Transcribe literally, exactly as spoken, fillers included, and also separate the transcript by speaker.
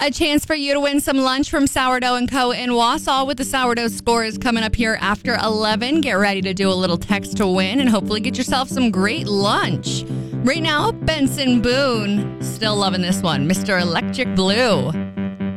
Speaker 1: A chance for you to win some lunch from Sourdough and Co. in Wausau with the Sourdough Scores coming up here after eleven. Get ready to do a little text to win and hopefully get yourself some great lunch. Right now, Benson Boone. Still loving this one. Mister Electric Blue.